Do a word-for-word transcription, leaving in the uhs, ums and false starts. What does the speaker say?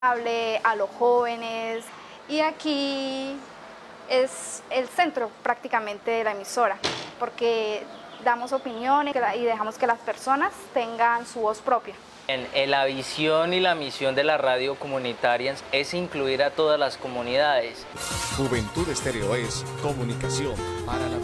a los jóvenes, y aquí es el centro prácticamente de la emisora, porque damos opiniones y dejamos que las personas tengan su voz propia. En, en la visión y la misión de la radio comunitaria es incluir a todas las comunidades. Juventud Estéreo es comunicación para la